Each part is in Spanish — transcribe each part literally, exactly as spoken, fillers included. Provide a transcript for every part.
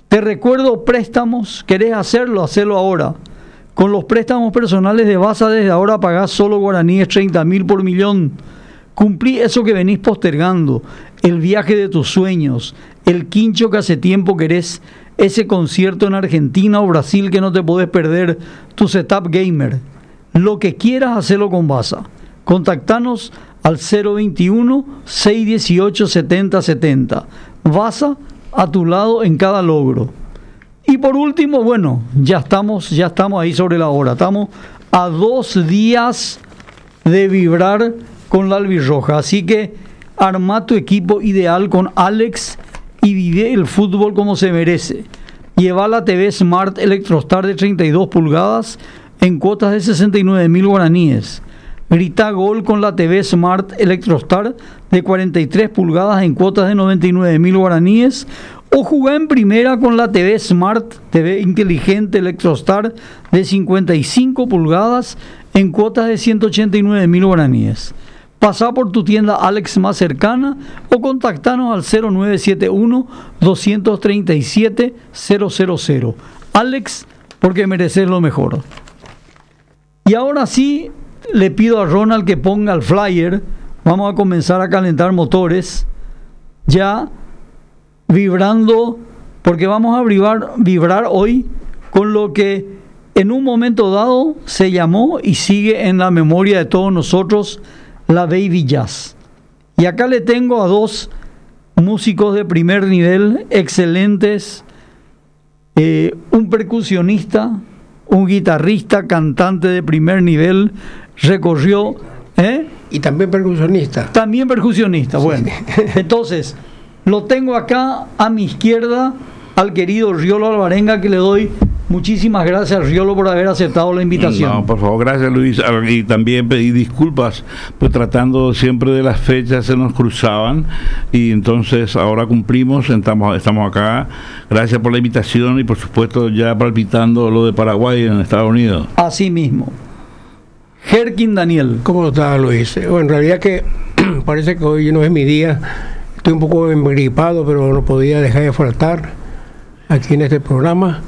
Te recuerdo préstamos, querés hacerlo, hacelo ahora. Con los préstamos personales de Vasa desde ahora pagás solo guaraníes treinta mil por millón. Cumplí eso que venís postergando, el viaje de tus sueños, el quincho que hace tiempo querés, ese concierto en Argentina o Brasil que no te podés perder, tu setup gamer. Lo que quieras, hacerlo con Vasa. Contactanos al cero veintiuno, seiscientos dieciocho, setenta setenta. Vasa, a tu lado en cada logro. Y por último, bueno, ya estamos, ya estamos ahí sobre la hora. Estamos a dos días de vibrar con la albirroja. Así que arma tu equipo ideal con Alex y vive el fútbol como se merece. Lleva la T V Smart Electrostar de treinta y dos pulgadas en cuotas de sesenta y nueve mil guaraníes. Grita gol con la T V Smart Electrostar de cuarenta y tres pulgadas en cuotas de noventa y nueve mil guaraníes. O juega en primera con la T V Smart, T V inteligente Electrostar de cincuenta y cinco pulgadas en cuotas de ciento ochenta y nueve mil guaraníes. Pasá por tu tienda Alex más cercana o contactanos al cero nueve siete uno, dos tres siete, cero cero cero. Alex, porque mereces lo mejor. Y ahora sí, le pido a Ronald que ponga el flyer. Vamos a comenzar a calentar motores. Ya vibrando, porque vamos a vibrar, vibrar hoy con lo que en un momento dado se llamó y sigue en la memoria de todos nosotros la Baby Jazz. Y acá le tengo a dos músicos de primer nivel, excelentes, eh, un percusionista, un guitarrista, cantante de primer nivel, recorrió... ¿eh? Y también percusionista. También percusionista, bueno. Sí. Entonces, lo tengo acá a mi izquierda, al querido Riolo Alvarenga, que le doy muchísimas gracias, Riolo, por haber aceptado la invitación. No, por favor, gracias, Luis. Y también pedí disculpas, pues tratando siempre de las fechas se nos cruzaban y entonces ahora cumplimos, estamos, estamos acá. Gracias por la invitación y por supuesto ya palpitando lo de Paraguay en Estados Unidos. Así mismo. Jerkin Daniel. ¿Cómo está, Luis? Bueno, en realidad que parece que hoy no es mi día. Estoy un poco engripado, pero no podía dejar de faltar aquí en este programa.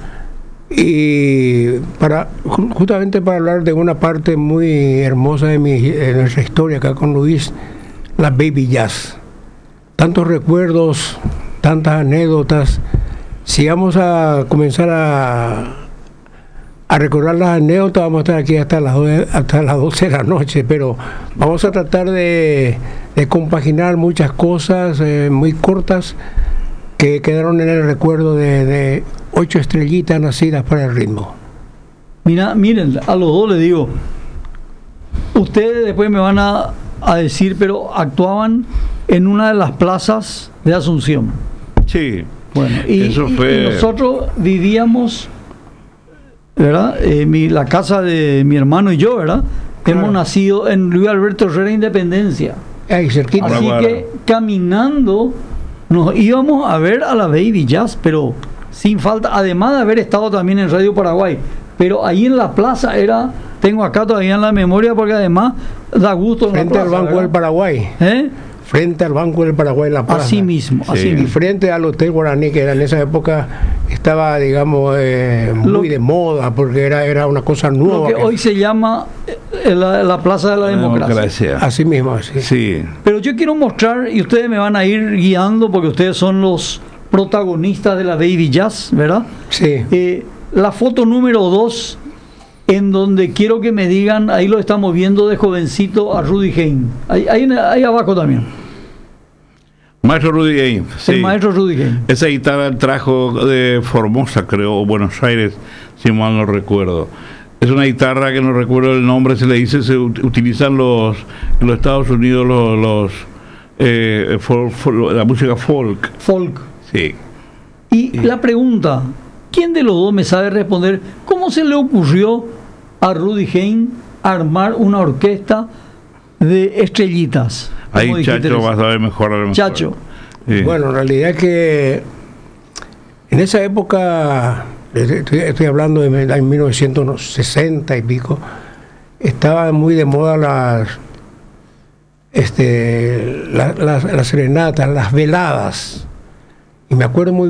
Y para justamente para hablar de una parte muy hermosa de, mi, de nuestra historia acá con Luis, la Baby Jazz. Tantos recuerdos, tantas anécdotas. Si vamos a comenzar a, a recordar las anécdotas, vamos a estar aquí hasta las, hasta las doce de la noche, pero vamos a tratar de, de compaginar muchas cosas eh, muy cortas que quedaron en el recuerdo de, de ocho estrellitas nacidas para el ritmo. Mira, miren, a los dos les digo, ustedes después me van a, a decir, pero actuaban en una de las plazas de Asunción. Sí. Bueno, y, eso y, fue... y nosotros vivíamos, ¿verdad? Eh, mi, la casa de mi hermano y yo, ¿verdad? Claro. Hemos nacido en Luis Alberto Herrera Independencia. Ahí cerquita. Así bueno, que caminando nos íbamos a ver a la Baby Jazz, pero sin falta, además de haber estado también en Radio Paraguay, pero ahí en la plaza era, tengo acá todavía en la memoria, porque además da gusto en frente la plaza, al Banco ¿verdad? del Paraguay. ¿Eh? Frente al Banco del Paraguay en la plaza. Así mismo, sí. así Y mismo. frente al Hotel Guaraní, que era en esa época estaba, digamos, eh, muy Lo, de moda, porque era, era una cosa nueva. Lo que, que hoy se llama eh, la, la Plaza de la Democracia. democracia. Así mismo, así. Sí. Pero yo quiero mostrar, y ustedes me van a ir guiando, porque ustedes son los protagonistas de la Baby Jazz, ¿verdad? Sí. Eh, la foto número dos, en donde quiero que me digan, ahí lo estamos viendo de jovencito a Rudy Hein. Ahí, ahí, ahí abajo también. Maestro Rudy Hein. Sí. El maestro Rudy Hein. Esa guitarra trajo de Formosa, creo, o Buenos Aires, si mal no recuerdo. Es una guitarra que no recuerdo el nombre, se le dice, se utilizan los en los Estados Unidos los, los eh, folk, folk, la música folk. Folk. Sí. Y sí. La pregunta, ¿quién de los dos me sabe responder cómo se le ocurrió a Rudy Hein armar una orquesta de estrellitas? Ahí Chacho va a saber mejor. A lo mejor. Chacho. Sí. Bueno, en realidad que en esa época, estoy, estoy hablando de mil novecientos sesenta y pico, estaban muy de moda las este las, las, las serenatas, las veladas. Y me acuerdo muy